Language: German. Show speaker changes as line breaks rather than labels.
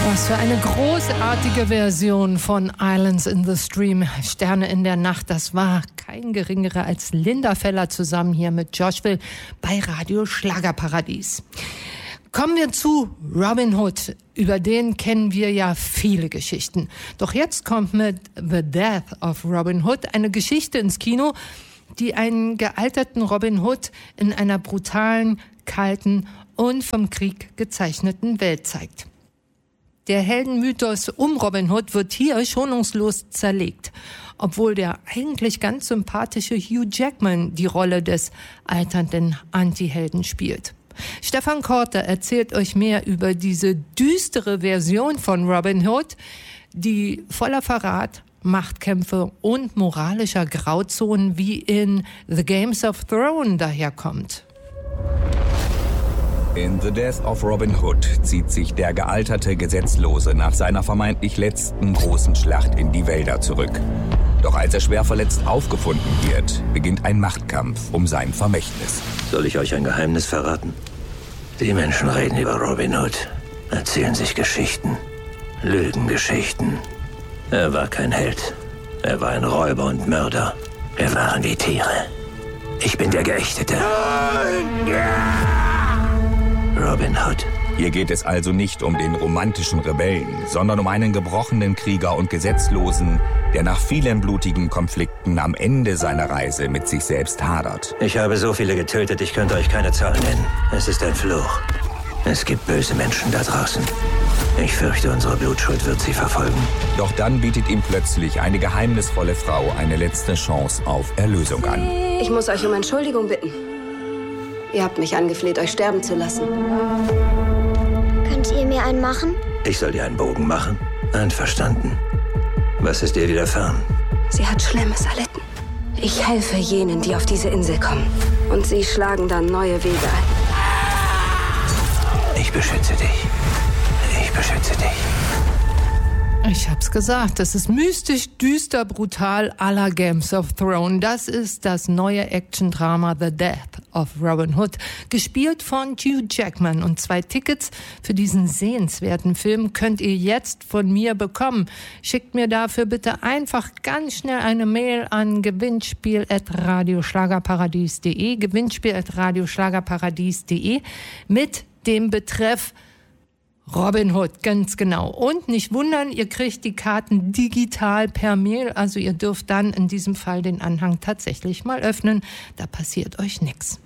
Was für eine großartige Version von Islands in the Stream, Sterne in der Nacht. Das war kein geringerer als Linda Feller zusammen hier mit Joshville bei Radio Schlagerparadies. Kommen wir zu Robin Hood. Über den kennen wir ja viele Geschichten. Doch jetzt kommt mit The Death of Robin Hood eine Geschichte ins Kino, die einen gealterten Robin Hood in einer brutalen, kalten und vom Krieg gezeichneten Welt zeigt. Der Heldenmythos um Robin Hood wird hier schonungslos zerlegt, obwohl der eigentlich ganz sympathische Hugh Jackman die Rolle des alternden Antihelden spielt. Stefan Korte erzählt euch mehr über diese düstere Version von Robin Hood, die voller Verrat, Machtkämpfe und moralischer Grauzonen wie in The Games of Thrones daherkommt.
In The Death of Robin Hood zieht sich der gealterte Gesetzlose nach seiner vermeintlich letzten großen Schlacht in die Wälder zurück. Doch als er schwer verletzt aufgefunden wird, beginnt ein Machtkampf um sein Vermächtnis.
Soll ich euch ein Geheimnis verraten? Die Menschen reden über Robin Hood, erzählen sich Geschichten, Lügengeschichten. Er war kein Held. Er war ein Räuber und Mörder. Wir waren die Tiere. Ich bin der Geächtete. Robin Hood.
Hier geht es also nicht um den romantischen Rebellen, sondern um einen gebrochenen Krieger und Gesetzlosen, der nach vielen blutigen Konflikten am Ende seiner Reise mit sich selbst hadert.
Ich habe so viele getötet, ich könnte euch keine Zahl nennen. Es ist ein Fluch. Es gibt böse Menschen da draußen. Ich fürchte, unsere Blutschuld wird sie verfolgen.
Doch dann bietet ihm plötzlich eine geheimnisvolle Frau eine letzte Chance auf Erlösung an.
Ich muss euch um Entschuldigung bitten. Ihr habt mich angefleht, euch sterben zu lassen.
Könnt ihr mir einen machen?
Ich soll dir einen Bogen machen? Einverstanden. Was ist dir widerfahren?
Sie hat Schlimmes erlitten. Ich helfe jenen, die auf diese Insel kommen. Und sie schlagen dann neue Wege ein.
Ich beschütze dich. Ich beschütze dich.
Ich hab's gesagt, das ist mystisch, düster, brutal à la Games of Thrones. Das ist das neue Action-Drama The Death of Robin Hood, gespielt von Hugh Jackman. Und 2 Tickets für diesen sehenswerten Film könnt ihr jetzt von mir bekommen. Schickt mir dafür bitte einfach ganz schnell eine Mail an gewinnspiel@radioschlagerparadies.de, gewinnspiel@radioschlagerparadies.de mit dem Betreff Robin Hood, ganz genau. Und nicht wundern, ihr kriegt die Karten digital per Mail. Also ihr dürft dann in diesem Fall den Anhang tatsächlich mal öffnen. Da passiert euch nichts.